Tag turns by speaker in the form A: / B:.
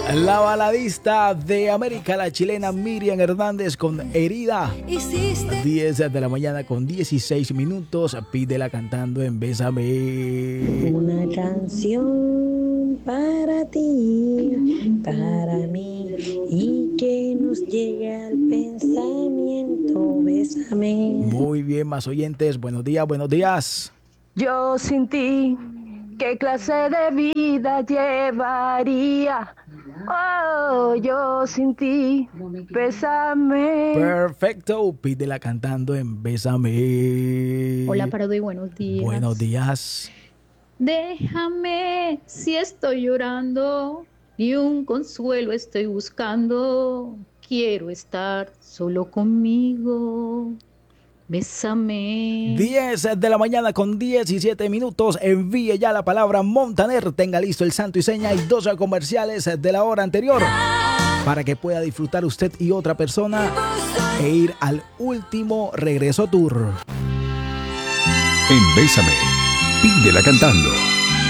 A: La baladista de América, la chilena Miriam Hernández con Herida. 10 de la mañana con 16 minutos. Pídela cantando en Bésame.
B: Una canción para ti, para mí, y que nos llegue al pensamiento. Bésame.
A: Muy bien, más oyentes. Buenos días, buenos días.
C: Yo sin ti, ¿qué clase de vida llevaría? Oh, yo sin ti, bésame.
A: Perfecto, pídela cantando en Bésame.
D: Hola, Parodi, buenos días.
A: Buenos días.
D: Déjame si estoy llorando y un consuelo estoy buscando. Quiero estar solo conmigo. Bésame.
A: 10 de la mañana con 17 minutos. Envíe ya la palabra Montaner. Tenga listo el santo y seña y 2 comerciales de la hora anterior para que pueda disfrutar usted y otra persona e ir al último regreso tour.
E: En Bésame, pídela cantando.